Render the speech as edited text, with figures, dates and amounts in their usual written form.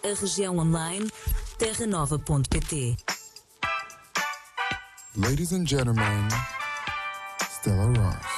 a região online terranova.pt. Ladies and gentlemen, Stella Ross.